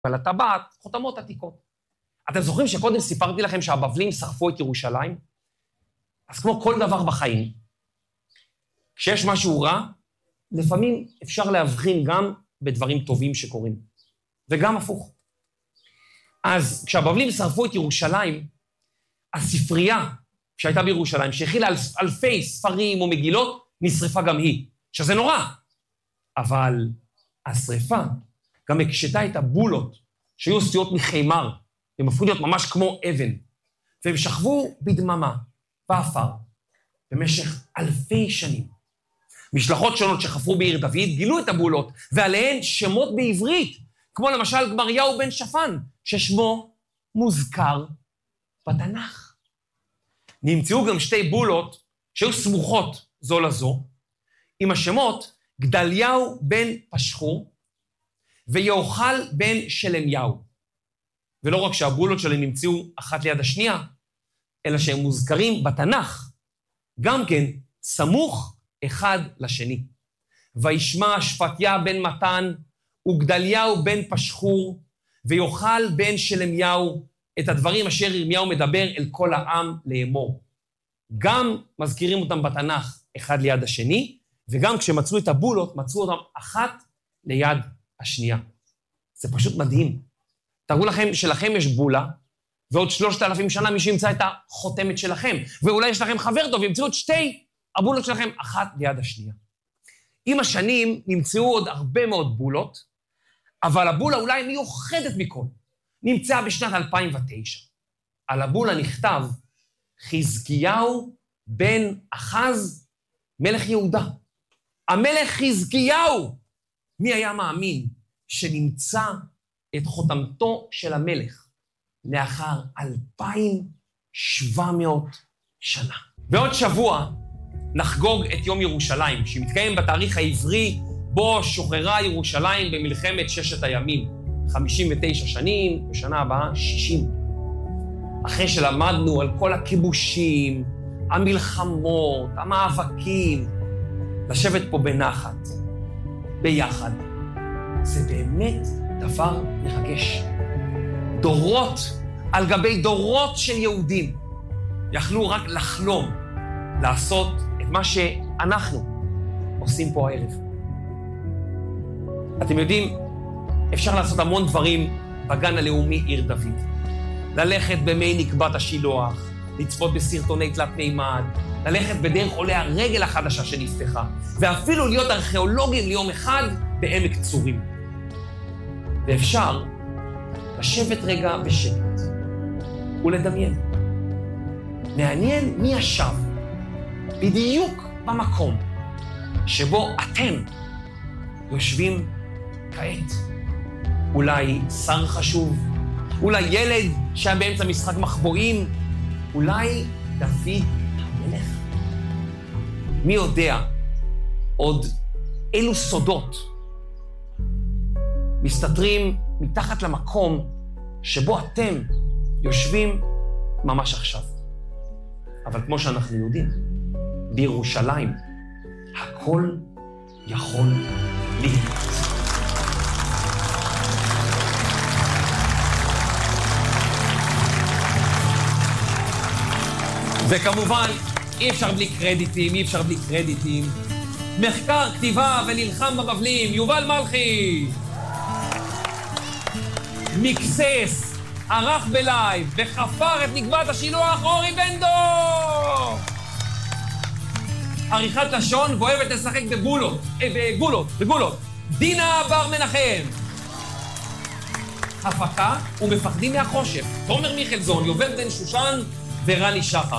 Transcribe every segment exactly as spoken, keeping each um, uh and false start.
על הטבעת, חותמות עתיקות. אתם זוכרים שקודם סיפרתי לכם שהבבלים שרפו את ירושלים? אז כמו כל דבר בחיים, כשיש משהו רע, לפעמים אפשר להבחין גם בדברים טובים שקורים, וגם הפוך. אז כשהבבלים שרפו את ירושלים, הספרייה שהייתה בירושלים, שהכילה אלפי ספרים או מגילות, נשרפה גם היא, שזה נורא. אבל השריפה גם הקשתה את הבולות, שהיו עשויות מחימר, הם הפכו להיות ממש כמו אבן, והם שכבו בדממה, באפר, במשך אלפי שנים. משלחות שונות שחפרו בעיר דוד גילו את הבולות, ועליהן שמות בעברית, כמו למשל גמריהו בן שפן, ששמו מוזכר בתנ"ך. נמצאו גם שתי בולות שהיו סמוכות זו לזו, עם השמות גדליהו בן פשחור, ויוחל בן שלמיהו. ולא רק שהבולות שלהם נמצאו אחת ליד השנייה, אלא שהם מוזכרים בתנ"ך, גם כן סמוך אחד לשני. וישמע שפטיה בן מתן, וגדליהו בן פשחור, ויוחל בן שלמיהו, את הדברים אשר ירמיהו מדבר אל כל העם לאמור. גם מזכירים אותם בתנ"ך אחד ליד השני, וגם כשמצאו את הבולות, מצאו אותם אחת ליד השנייה. זה פשוט מדהים. תראו לכם שלכם יש בולה, ועוד שלושת אלפים שנה מי שימצא את החותמת שלכם, ואולי יש לכם חבר טוב, ימצאו את שתי הבולות שלכם אחת ליד השנייה. עם השנים נמצאו עוד הרבה מאוד בולות, אבל הבולה אולי מיוחדת מכל. נמצאה בשנת אלפיים ותשע. על הבולה נכתב, חזקיהו בן אחז מלך יהודה. המלך חזקיהו, מי היה מאמין שנמצא את חותמתו של המלך לאחר אלפיים שבע מאות שנה. בעוד שבוע נחגוג את יום ירושלים, שמתקיים בתאריך העברי בו שוחררה ירושלים במלחמת ששת הימים. חמישים ותשע שנים, בשנה הבאה שישים. אחרי שלמדנו על כל הכיבושים, המלחמות, המאבקים, לשבת פה בנחת, ביחד, זה באמת דבר מרגש. דורות על גבי דורות של יהודים יכלו רק לחלום לעשות את מה שאנחנו עושים פה הערב. אתם יודעים, אפשר לעשות המון דברים בגן הלאומי עיר דוד. ללכת במי נקבת השילוח, לצפות בסרטוני תלת מימד, ללכת בדרך עולי הרגל החדשה שנפתחה, ואפילו להיות ארכיאולוגים ליום אחד בעמק צורים. ואפשר לשבת רגע בשקט ולדמיין. מעניין מי ישב בדיוק במקום שבו אתם יושבים כעת. אולי שר חשוב, אולי ילד שהיה באמצע משחק מחבואים, אולי דוד המלך. מי יודע עוד אילו סודות מסתתרים מתחת למקום שבו אתם יושבים ממש עכשיו. אבל כמו שאנחנו יודעים, בירושלים הכל יכול להיות. וכמובן, אי אפשר בלי קרדיטים, אי אפשר בלי קרדיטים. מחקר, כתיבה ונלחם בבבלים, יובל מלכי. מקסס, ערך בלייב, וחפר את נקבת השילוח, אורי בנדו. עריכת לשון ואוהבת לשחק בבולות, אה, בגולות, בגולות. דינה בר מנחם. הפקה ומפחדים מהחושך, תומר מיכלזון, יובל בן שושן ורני שחר.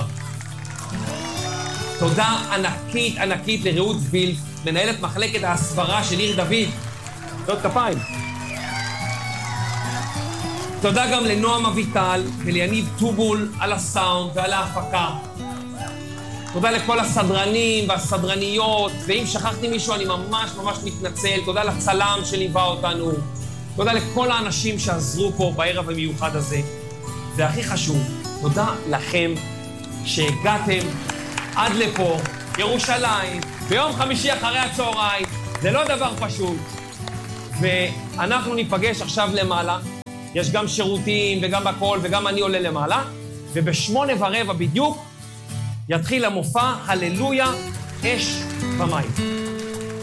תודה ענקית ענקית לרעות וילף, מנהלת מחלקת ההסברה של עיר דוד. תודה כפיים. תודה גם לנועם אביטל וליניב טובול על הסאונד ועל ההפקה. תודה לכל הסדרנים והסדרניות, ואם שכחתי מישהו אני ממש ממש מתנצל. תודה לצלם שליווה אותנו. תודה לכל האנשים שעזרו פה בערב המיוחד הזה. והכי חשוב, תודה לכם שהגעתם עד לפה, ירושלים, ביום חמישי אחרי הצהריים. זה לא דבר פשוט. ואנחנו ניפגש עכשיו למעלה. יש גם שירותים וגם הכל, וגם אני עולה למעלה, ובשמונה ורבע בדיוק יתחיל המופע, הללויה, אש ומים.